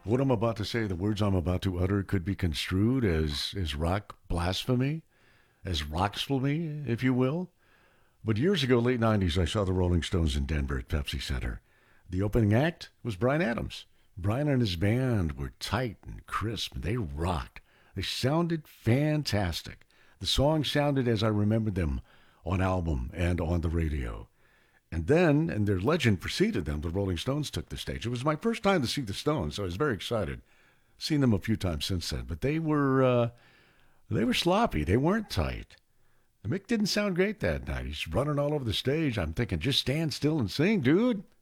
What I'm about to say, the words I'm about to utter, could be construed as rock blasphemy, as rocksphemy, if you will. But years ago, late 90s, I saw the Rolling Stones in Denver at Pepsi Center. The opening act was Brian Adams. Brian and his band were tight and crisp. They rocked. They sounded fantastic. The songs sounded as I remembered them on album and on the radio. And their legend preceded them. The Rolling Stones took the stage. It was my first time to see the Stones, so I was very excited. Seen them a few times since then, but they were sloppy. They weren't tight. Mick didn't sound great that night. He's running all over the stage. I'm thinking, just stand still and sing, dude.